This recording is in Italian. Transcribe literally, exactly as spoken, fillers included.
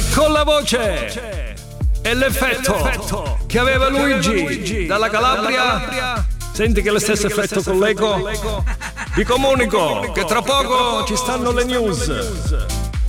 E con la voce e l'effetto che aveva Luigi dalla Calabria, senti che è lo stesso effetto con l'eco. Vi comunico che tra poco ci stanno le news.